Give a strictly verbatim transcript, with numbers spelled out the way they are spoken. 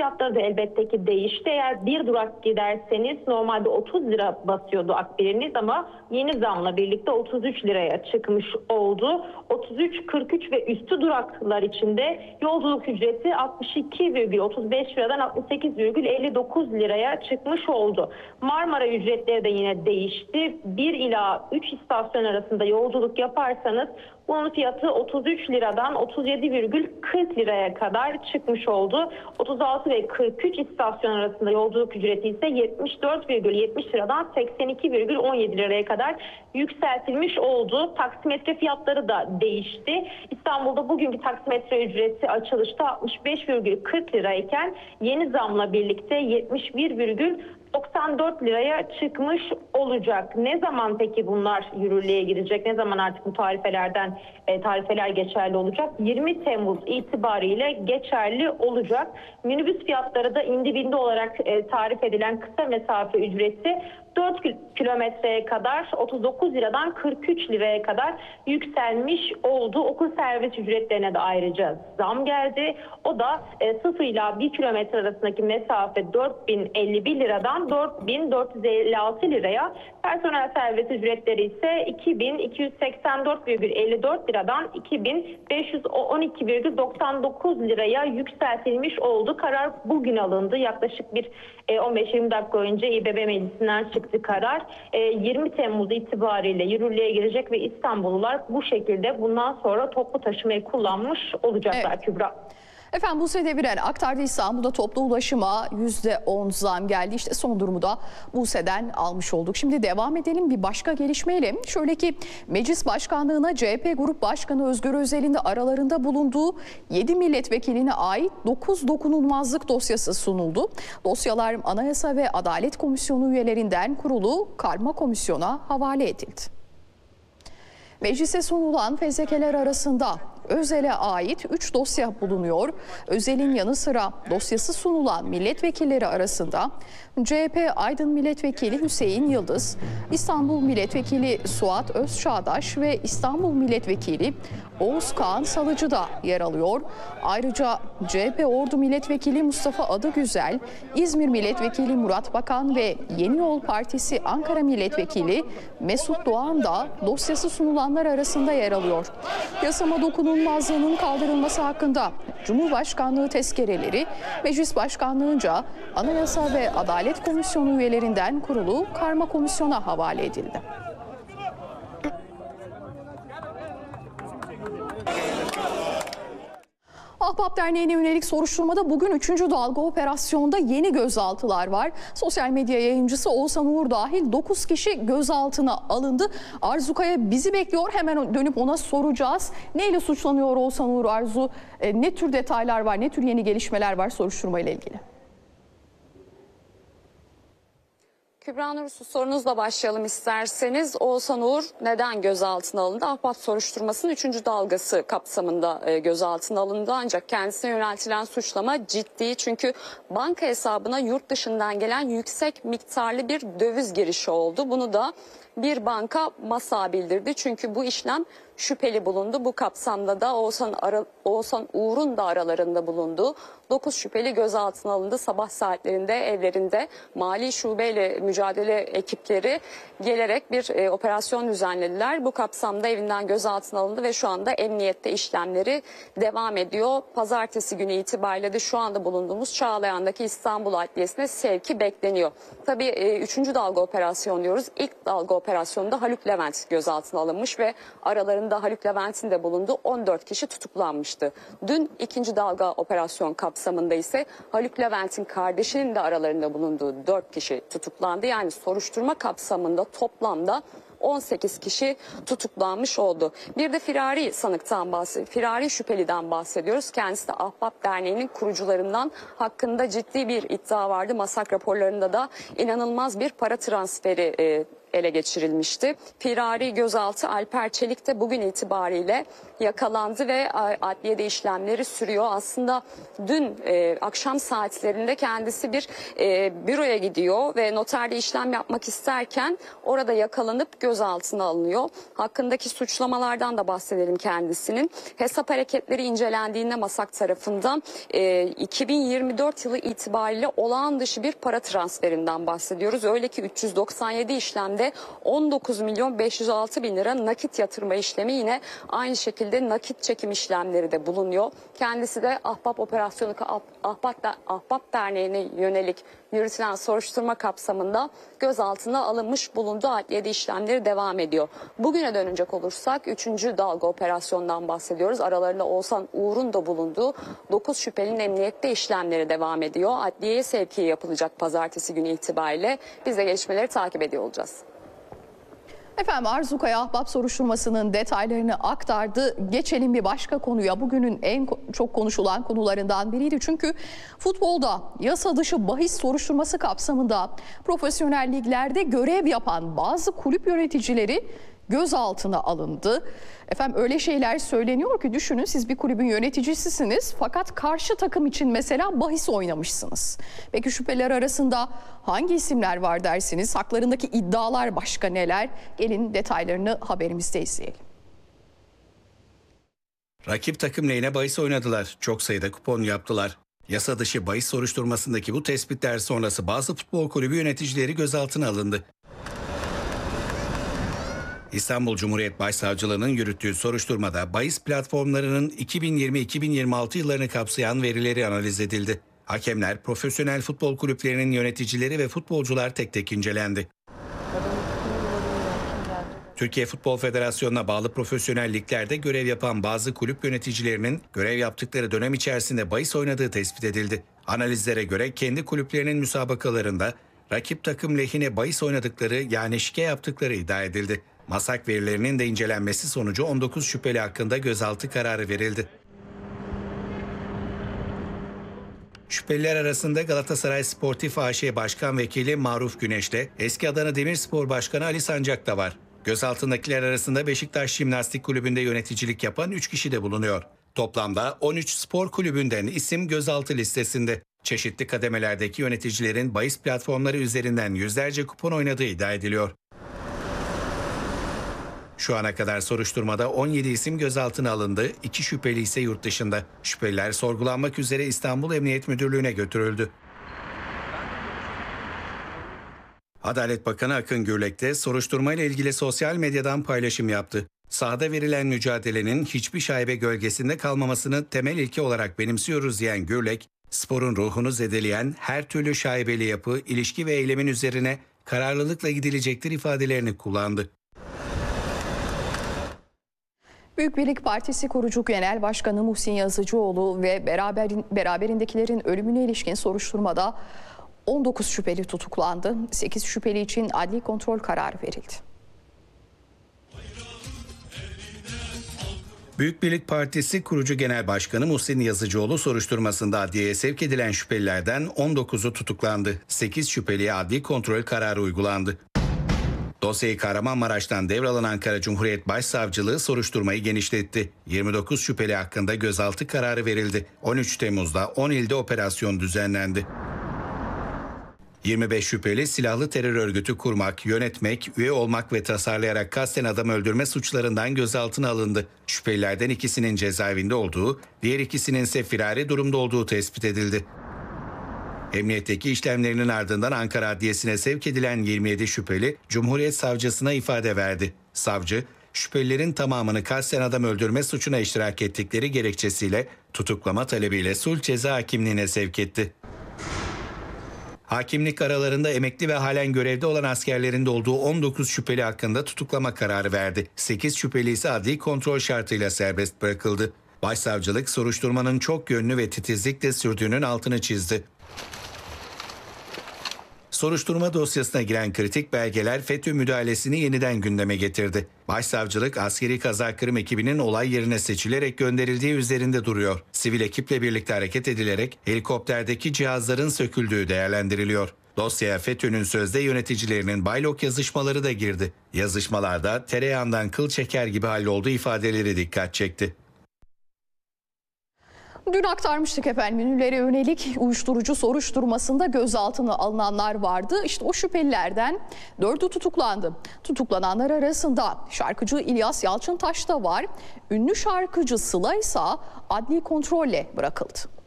fiyatları da elbette ki değişti. Eğer bir durak giderseniz normalde otuz lira basıyordu akbiliniz ama yeni zamla birlikte otuz üç liraya çıkmış oldu. otuz üç, kırk üç ve üstü duraklar içinde yolculuk ücreti altmış iki virgül otuz beş liradan altmış sekiz virgül elli dokuz liraya çıkmış oldu. Marmara ücretleri de yine değişti. bir ila üç istasyon arasında yolculuk yaparsanız bunun fiyatı otuz üç liradan otuz yedi virgül kırk liraya kadar çıkmış oldu. otuz altı ve kırk üç istasyon arasında yolculuk ücreti ise yetmiş dört virgül yetmiş liradan seksen iki virgül on yedi liraya kadar yükseltilmiş oldu. Taksimetre fiyatları da değişti. İstanbul'da bugünkü taksimetre ücreti açılışta altmış beş virgül kırk lirayken yeni zamla birlikte yetmiş bir virgül doksan dört liraya çıkmış olacak. Ne zaman peki bunlar yürürlüğe girecek? Ne zaman artık bu tarifelerden e, tarifeler geçerli olacak? yirmi Temmuz itibariyle geçerli olacak. Minibüs fiyatları da indi bindi olarak e, tarif edilen kısa mesafe ücreti dört kilometreye kadar otuz dokuz liradan kırk üç liraya kadar yükselmiş oldu. Okul servis ücretlerine de ayrıca zam geldi. O da e, sıfır ila bir kilometre arasındaki mesafe dört bin elli bir liradan dört bin dört yüz elli altı liraya, personel servis ücretleri ise iki bin iki yüz seksen dört virgül elli dört liradan iki bin beş yüz on iki virgül doksan dokuz liraya yükseltilmiş oldu. Karar bugün alındı. Yaklaşık bir on beş yirmi dakika önce İBB Meclisi'nden çıktı karar. yirmi Temmuz itibariyle yürürlüğe girecek ve İstanbullular bu şekilde bundan sonra toplu taşımayı kullanmış olacaklar, evet. Kübra. Efendim Buse Demirel aktardı, İstanbul'da toplu ulaşıma yüzde on zam geldi. İşte son durumu da Buse'den almış olduk. Şimdi devam edelim bir başka gelişmeyle. Şöyle ki Meclis Başkanlığı'na C H P Grup Başkanı Özgür Özel'in de aralarında bulunduğu yedi milletvekiline ait dokuz dokunulmazlık dosyası sunuldu. Dosyalar Anayasa ve Adalet Komisyonu üyelerinden kurulu karma komisyona havale edildi. Meclise sunulan fezlekeler arasında Özel'e ait üç dosya bulunuyor. Özel'in yanı sıra dosyası sunulan milletvekilleri arasında C H P Aydın Milletvekili Hüseyin Yıldız, İstanbul Milletvekili Suat Özçağdaş ve İstanbul Milletvekili Oğuz Kağan Salıcı da yer alıyor. Ayrıca C H P Ordu Milletvekili Mustafa Adıgüzel, İzmir Milletvekili Murat Bakan ve Yeni Yol Partisi Ankara Milletvekili Mesut Doğan da dosyası sunulanlar arasında yer alıyor. Yasama dokunulmazlığının kaldırılması hakkında Cumhurbaşkanlığı tezkereleri Meclis Başkanlığı'nca Anayasa ve Adalet Komisyonu üyelerinden kurulu karma komisyona havale edildi. Ahbap Derneği'ne yönelik soruşturmada bugün üçüncü dalga operasyonda yeni gözaltılar var. Sosyal medya yayıncısı Oğuzhan Uğur dahil dokuz kişi gözaltına alındı. Arzu Kaya bizi bekliyor. Hemen dönüp ona soracağız. Neyle suçlanıyor Oğuzhan Uğur, Arzu? E, ne tür detaylar var, ne tür yeni gelişmeler var soruşturmayla ilgili? Kübra Nur, sorunuzla başlayalım isterseniz. Oğuzhan Uğur neden gözaltına alındı? Ahbap soruşturmasının üçüncü dalgası kapsamında e, gözaltına alındı. Ancak kendisine yöneltilen suçlama ciddi. Çünkü banka hesabına yurt dışından gelen yüksek miktarlı bir döviz girişi oldu. Bunu da bir banka MASA bildirdi. Çünkü bu işlem şüpheli bulundu. Bu kapsamda da Oğuzhan, Ara, Oğuzhan Uğur'un da aralarında bulunduğu dokuz şüpheli gözaltına alındı. Sabah saatlerinde evlerinde mali şubeyle mücadele ekipleri gelerek bir e, operasyon düzenlediler. Bu kapsamda evinden gözaltına alındı ve şu anda emniyette işlemleri devam ediyor. Pazartesi günü itibariyle de şu anda bulunduğumuz Çağlayan'daki İstanbul Adliyesi'ne sevki bekleniyor. Tabii e, üçüncü dalga operasyon diyoruz. İlk dalga operasyonunda Haluk Levent gözaltına alınmış ve aralarında Haluk Levent'in de bulunduğu on dört kişi tutuklanmıştı. Dün ikinci dalga operasyon kapsamında ise Haluk Levent'in kardeşinin de aralarında bulunduğu dört kişi tutuklandı. Yani soruşturma kapsamında toplamda on sekiz kişi tutuklanmış oldu. Bir de firari sanıktan bahsediyoruz. Firari şüpheliden bahsediyoruz. Kendisi de Ahbap Derneği'nin kurucularından, hakkında ciddi bir iddia vardı. Masak raporlarında da inanılmaz bir para transferi e, ele geçirilmişti. Firari gözaltı Alper Çelik de bugün itibariyle yakalandı ve adliyede işlemleri sürüyor. Aslında dün e, akşam saatlerinde kendisi bir e, büroya gidiyor ve noterde işlem yapmak isterken orada yakalanıp gözaltına alınıyor. Hakkındaki suçlamalardan da bahsedelim kendisinin. Hesap hareketleri incelendiğinde MASAK tarafından e, iki bin yirmi dört yılı itibariyle olağan dışı bir para transferinden bahsediyoruz. Öyle ki üç yüz doksan yedi işlemde on dokuz milyon beş yüz altı bin lira nakit yatırma işlemi, yine aynı şekilde nakit çekim işlemleri de bulunuyor. Kendisi de Ahbap Operasyonu Ahbap, Ahbap Derneği'ne yönelik yürütülen soruşturma kapsamında gözaltına alınmış bulundu. Adliyede işlemleri devam ediyor. Bugüne dönecek olursak üçüncü dalga operasyondan bahsediyoruz. Aralarında Oğuzhan Uğur'un da bulunduğu dokuz şüphelinin emniyette işlemleri devam ediyor. Adliyeye sevki yapılacak pazartesi günü itibariyle. Biz de gelişmeleri takip ediyor olacağız. Efendim, Arzu Kaya Ahbap soruşturmasının detaylarını aktardı. Geçelim bir başka konuya. Bugünün en çok konuşulan konularından biriydi. Çünkü futbolda yasa dışı bahis soruşturması kapsamında profesyonel liglerde görev yapan bazı kulüp yöneticileri gözaltına alındı. Efendim, öyle şeyler söyleniyor ki düşünün, siz bir kulübün yöneticisisiniz fakat karşı takım için mesela bahis oynamışsınız. Peki şüpheliler arasında hangi isimler var dersiniz? Haklarındaki iddialar başka neler? Gelin detaylarını haberimizde izleyelim. Rakip takım lehine bahis oynadılar. Çok sayıda kupon yaptılar. Yasa dışı bahis soruşturmasındaki bu tespitler sonrası bazı futbol kulübü yöneticileri gözaltına alındı. İstanbul Cumhuriyet Başsavcılığı'nın yürüttüğü soruşturmada bahis platformlarının iki bin yirmi iki bin yirmi altı yıllarını kapsayan verileri analiz edildi. Hakemler, profesyonel futbol kulüplerinin yöneticileri ve futbolcular tek tek incelendi. Türkiye Futbol Federasyonu'na bağlı profesyonel liglerde görev yapan bazı kulüp yöneticilerinin görev yaptıkları dönem içerisinde bahis oynadığı tespit edildi. Analizlere göre kendi kulüplerinin müsabakalarında rakip takım lehine bahis oynadıkları, yani şike yaptıkları iddia edildi. MASAK verilerinin de incelenmesi sonucu on dokuz şüpheli hakkında gözaltı kararı verildi. Şüpheliler arasında Galatasaray Sportif A Ş Başkan Vekili Maruf Güneş'le eski Adana Demirspor Başkanı Ali Sancak da var. Gözaltındakiler arasında Beşiktaş Jimnastik Kulübü'nde yöneticilik yapan üç kişi de bulunuyor. Toplamda on üç spor kulübünden isim gözaltı listesinde. Çeşitli kademelerdeki yöneticilerin bahis platformları üzerinden yüzlerce kupon oynadığı iddia ediliyor. Şu ana kadar soruşturmada on yedi isim gözaltına alındı, iki şüpheli ise yurt dışında. Şüpheliler sorgulanmak üzere İstanbul Emniyet Müdürlüğü'ne götürüldü. Adalet Bakanı Akın Gürlek de soruşturmayla ilgili sosyal medyadan paylaşım yaptı. Sahada verilen mücadelenin hiçbir şaibe gölgesinde kalmamasını temel ilke olarak benimsiyoruz diyen Gürlek, sporun ruhunu zedeleyen her türlü şaibeli yapı, ilişki ve eylemin üzerine kararlılıkla gidilecektir ifadelerini kullandı. Büyük Birlik Partisi kurucu Genel Başkanı Muhsin Yazıcıoğlu ve beraber, beraberindekilerin ölümüne ilişkin soruşturmada on dokuz şüpheli tutuklandı. sekiz şüpheli için adli kontrol kararı verildi. Büyük Birlik Partisi kurucu Genel Başkanı Muhsin Yazıcıoğlu soruşturmasında adliyeye sevk edilen şüphelilerden on dokuzu tutuklandı. sekiz şüpheliye adli kontrol kararı uygulandı. Dosyayı Kahramanmaraş'tan devralan Ankara Cumhuriyet Başsavcılığı soruşturmayı genişletti. yirmi dokuz şüpheli hakkında gözaltı kararı verildi. on üç Temmuz'da on ilde operasyon düzenlendi. yirmi beş şüpheli silahlı terör örgütü kurmak, yönetmek, üye olmak ve tasarlayarak kasten adam öldürme suçlarından gözaltına alındı. Şüphelilerden ikisinin cezaevinde olduğu, diğer ikisinin ise firari durumda olduğu tespit edildi. Emniyetteki işlemlerinin ardından Ankara Adliyesi'ne sevk edilen yirmi yedi şüpheli Cumhuriyet Savcısına ifade verdi. Savcı, şüphelilerin tamamını kasten adam öldürme suçuna iştirak ettikleri gerekçesiyle tutuklama talebiyle sulh ceza hakimliğine sevk etti. Hakimlik aralarında emekli ve halen görevde olan askerlerin de olduğu on dokuz şüpheli hakkında tutuklama kararı verdi. sekiz şüpheli ise adli kontrol şartıyla serbest bırakıldı. Başsavcılık soruşturmanın çok yönlü ve titizlikle sürdüğünün altını çizdi. Soruşturma dosyasına giren kritik belgeler FETÖ müdahalesini yeniden gündeme getirdi. Başsavcılık askeri kaza kırım ekibinin olay yerine seçilerek gönderildiği üzerinde duruyor. Sivil ekiple birlikte hareket edilerek helikopterdeki cihazların söküldüğü değerlendiriliyor. Dosyaya FETÖ'nün sözde yöneticilerinin baylok yazışmaları da girdi. Yazışmalarda tereyağından kıl çeker gibi halloldu ifadeleri dikkat çekti. Dün aktarmıştık efendim, ünlülere yönelik uyuşturucu soruşturmasında gözaltına alınanlar vardı. İşte o şüphelilerden dördü tutuklandı. Tutuklananlar arasında şarkıcı İlyas Yalçıntaş da var. Ünlü şarkıcı Sıla ise adli kontrolle bırakıldı.